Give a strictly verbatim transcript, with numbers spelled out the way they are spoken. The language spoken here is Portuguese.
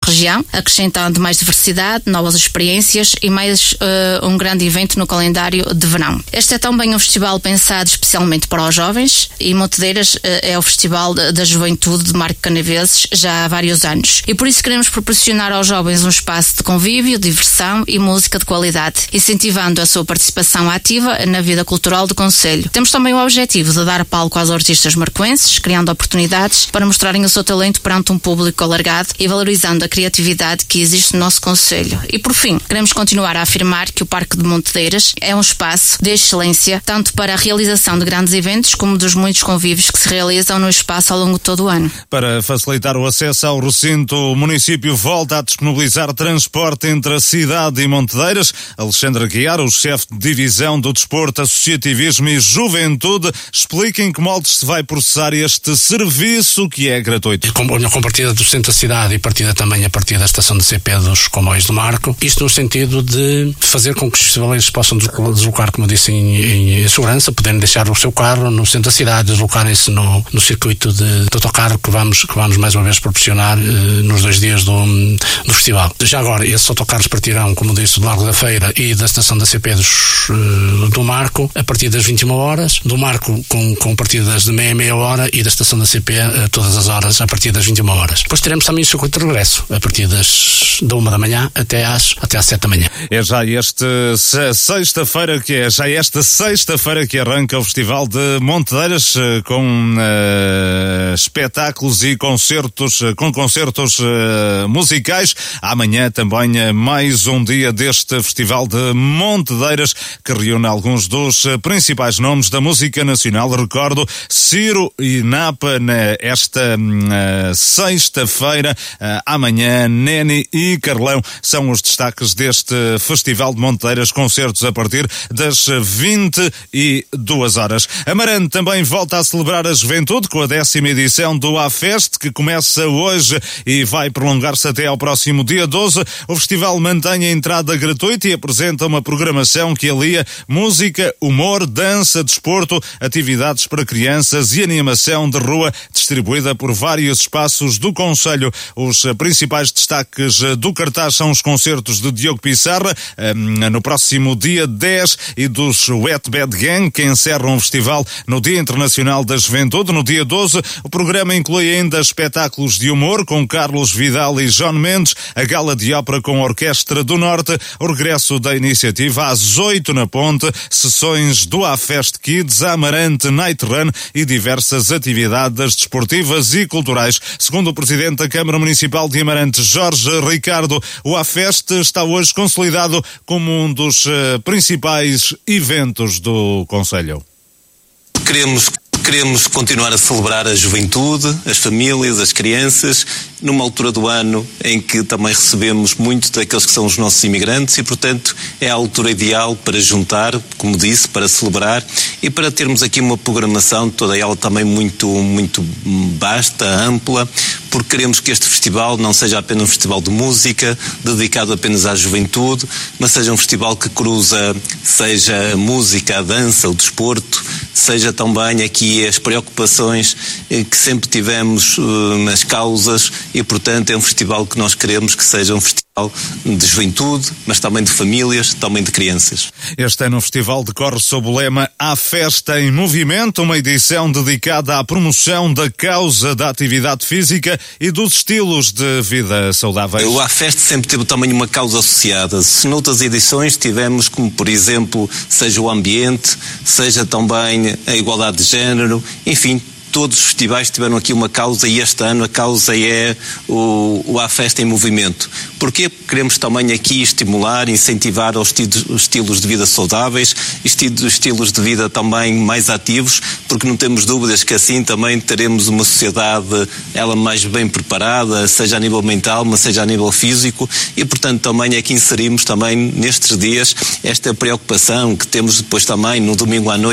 região, acrescentando mais diversidade, novas experiências e mais uh, um grande evento no calendário de verão. Este é também um festival pensado especialmente para os jovens e Montedeiras uh, é o festival da juventude de Marco Canaveses já há vários anos. E por isso queremos proporcionar aos jovens um espaço de convívio, diversão e música de qualidade, incentivando a sua participação ativa na vida cultural do concelho. Temos também o objetivo de dar palco aos artistas marcoenses, criando oportunidades para mostrarem o seu talento perante um público alargado e valorizando a criatividade que existe no nosso concelho. E por fim, queremos continuar a afirmar que o Parque de Montedeiras é um espaço de excelência, tanto para a realização de grandes eventos como dos muitos convívios que se realizam no espaço ao longo de todo o ano. Para facilitar o acesso ao recinto, o município volta a disponibilizar transporte entre a cidade e Montedeiras. Alexandre Aguiar, o chefe de divisão do Desporto, Associativismo e Juventude, explica em que moldes se vai processar este serviço que é gratuito. Com, com partida do centro da cidade e partida também a partir da estação de C P dos comboios do Marco. Isto no sentido de fazer com que os festivaleiros possam deslocar, como eu disse, em, em segurança, poderem deixar o seu carro no centro da cidade, deslocarem-se no, no circuito de, de autocarro que vamos, que vamos mais uma vez proporcionar eh, nos dois dias do, do festival. Já agora, esses autocarros partirão, como disse, do Largo da Feira e da estação da C P dos, eh, do Marco a partir das vinte e uma horas, do Marco com, com partidas de meia meia hora e da estação da C P eh, todas as horas a partir das vinte e uma horas. Depois teremos também o circuito de regresso a partir das da uma da manhã até às, até às sete da manhã. É já este sexta-feira que é já esta sexta-feira que arranca o Festival de Montedeiras com uh, espetáculos e concertos, com concertos uh, musicais. Amanhã também uh, mais um dia deste Festival de Montedeiras que reúne alguns dos uh, principais nomes da música nacional. Recordo, Ciro e Napa nesta uh, sexta-feira. Uh, amanhã, Neni e Carlão são os destaques deste Festival de Montedeiras, concertos a partir das vinte e duas horas. Amarante também volta a celebrar a juventude com a décima edição do A-Fest, que começa hoje e vai prolongar-se até ao próximo dia doze. O festival mantém a entrada gratuita e apresenta uma programação que alia música, humor, dança, desporto, atividades para crianças e animação de rua, distribuída por vários espaços do concelho. Os principais destaques do cartaz são os concertos de Diogo Pissarra no próximo dia dez e dos Wet Bad Gang, que encerram o festival no Dia Internacional da Juventude. No dia doze, o programa inclui ainda espetáculos de humor com Carlos Vidal e João Mendes, a gala de ópera com a Orquestra do Norte, o regresso da iniciativa às oito na Ponte, sessões do A-Fest Kids, Amarante Night Run e diversas atividades desportivas e culturais. Segundo o Presidente da Câmara Municipal de Amarante, Jorge Ricardo, o A-Fest está hoje consolidado como um dos uh, principais eventos do concelho. Queremos, queremos continuar a celebrar a juventude, as famílias, as crianças, numa altura do ano em que também recebemos muitos daqueles que são os nossos imigrantes e, portanto, é a altura ideal para juntar, como disse, para celebrar e para termos aqui uma programação, toda ela também muito, muito vasta, ampla, porque queremos que este festival não seja apenas um festival de música, dedicado apenas à juventude, mas seja um festival que cruza, seja a música, a dança, o desporto, seja também aqui as preocupações que sempre tivemos uh, nas causas e, portanto, é um festival que nós queremos que seja um festival de juventude, mas também de famílias, também de crianças. Este ano o festival decorre sob o lema A Festa em Movimento, uma edição dedicada à promoção da causa da atividade física e dos estilos de vida saudáveis. O A Festa sempre teve também uma causa associada. Se noutras edições tivemos, como por exemplo, seja o ambiente, seja também a igualdade de género, enfim, todos os festivais tiveram aqui uma causa e este ano a causa é o, o A Festa em Movimento. Porquê? Porque queremos também aqui estimular, incentivar os estilos, os estilos de vida saudáveis, estilos, estilos de vida também mais ativos, porque não temos dúvidas que assim também teremos uma sociedade ela mais bem preparada, seja a nível mental, mas seja a nível físico, e portanto também é que inserimos também nestes dias esta preocupação que temos depois também no domingo à noite